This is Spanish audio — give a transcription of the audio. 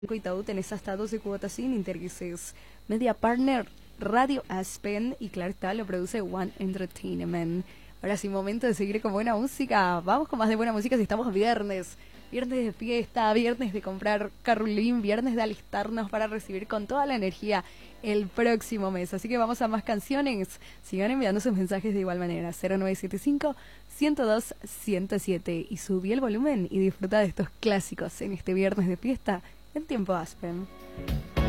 Itaú tenés hasta 12 cuotas sin intereses. Media Partner, Radio Aspen y claro está, lo produce One Entertainment. Ahora sí, momento de seguir con buena música. Vamos con más de buena música si estamos viernes. Viernes de fiesta, viernes de comprar carulín, viernes de alistarnos para recibir con toda la energía el próximo mes. Así que vamos a más canciones. Sigan enviando sus mensajes de igual manera. 0975-102-107. Y subí el volumen y disfruta de estos clásicos en este viernes de fiesta en Tiempo Aspen.